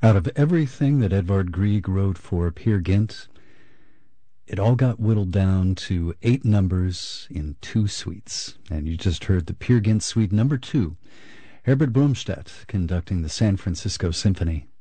Out of everything that Edvard Grieg wrote for Peer Gynt, it all got whittled down to 8 numbers in 2 suites. And you just heard the Peer Gynt Suite number 2, Herbert Bromstedt conducting the San Francisco Symphony.